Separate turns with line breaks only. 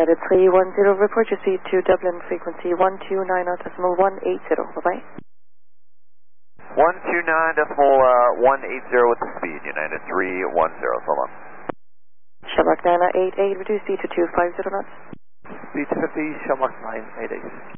United 310, report your speed to Dublin, frequency 129.180. Bye-bye.
129.180 with the speed, United 310, so long.
Shamrock 988, reduce speed to 250 knots.
Speed 50, Shamrock 988.